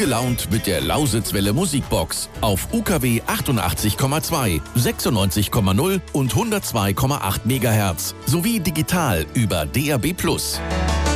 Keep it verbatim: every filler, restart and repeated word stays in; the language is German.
gelaunt mit der Lausitzwelle Musikbox auf U K W achtundachtzig Komma zwei, sechsundneunzig Komma null und hundertzwei Komma acht Megahertz sowie digital über D A B plus.